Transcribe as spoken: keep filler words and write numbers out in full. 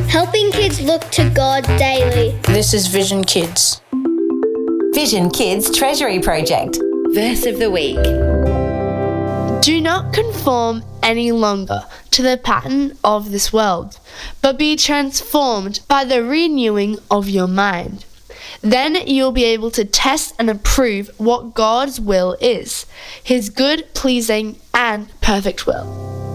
helping kids look to God daily. This is Vision Kids. Vision Kids Treasury Project. Verse of the week. Do not conform any longer to the pattern of this world, but be transformed by the renewing of your mind. Then you'll be able to test and approve what God's will is, His good, pleasing, and perfect will.